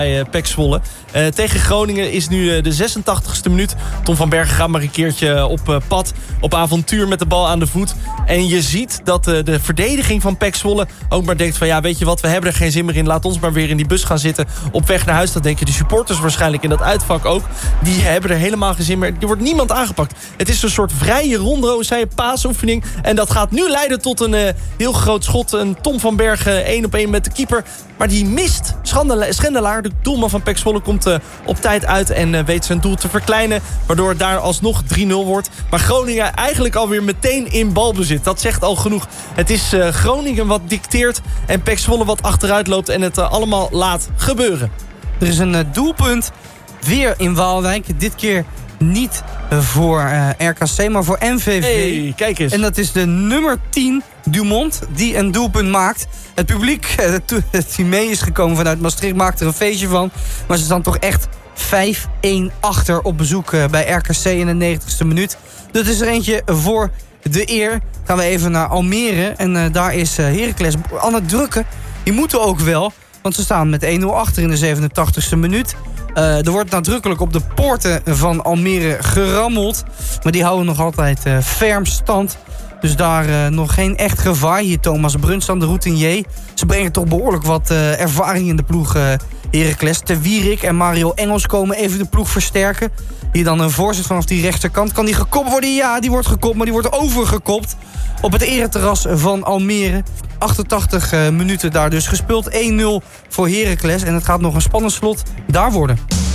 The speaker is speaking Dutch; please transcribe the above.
bij PEC Zwolle. Tegen Groningen is nu de 86e minuut. Tom van Bergen gaat maar een keertje op pad. Op avontuur met de bal aan de voet. En je ziet dat de verdediging van PEC Zwolle ook maar denkt van... ja, weet je wat, we hebben er geen zin meer in. Laat ons maar weer in die bus gaan zitten op weg naar huis. Dat denken de supporters waarschijnlijk in dat uitvak ook. Die hebben er helemaal geen zin meer. Er wordt niemand aangepakt. Het is een soort vrije ronde, paasoefening. En dat gaat nu leiden tot een heel groot schot. Een Tom van Bergen 1-op-1 met de keeper. Maar die mist. Schendelaar, de doelman van PEC Zwolle, komt op tijd uit en weet zijn doel te verkleinen. Waardoor het daar alsnog 3-0 wordt. Maar Groningen eigenlijk alweer meteen in balbezit. Dat zegt al genoeg. Het is Groningen wat dicteert en PEC Zwolle wat achteruit loopt en het allemaal laat gebeuren. Er is een doelpunt weer in Waalwijk. Dit keer niet voor RKC, maar voor MVV. Hey, kijk eens. En dat is de nummer 10, Dumont, die een doelpunt maakt. Het publiek die mee is gekomen vanuit Maastricht maakt er een feestje van. Maar ze staan toch echt 5-1 achter op bezoek bij RKC in de 90ste minuut. Dat is er eentje voor de eer. Gaan we even naar Almere. En daar is Heracles aan het drukken. Die moeten ook wel, want ze staan met 1-0 achter in de 87ste minuut. Er wordt nadrukkelijk op de poorten van Almere gerammeld. Maar die houden nog altijd ferm stand. Dus daar nog geen echt gevaar. Hier Thomas Brunstam, de routinier. Ze brengen toch behoorlijk wat ervaring in de ploeg Heracles. Ter Wierik en Mario Engels komen even de ploeg versterken. Hier dan een voorzet vanaf die rechterkant. Kan die gekopt worden? Ja, die wordt gekopt, maar die wordt overgekopt. Op het ereterras van Almere. 88 minuten daar dus gespeeld. 1-0 voor Heracles. En het gaat nog een spannend slot daar worden.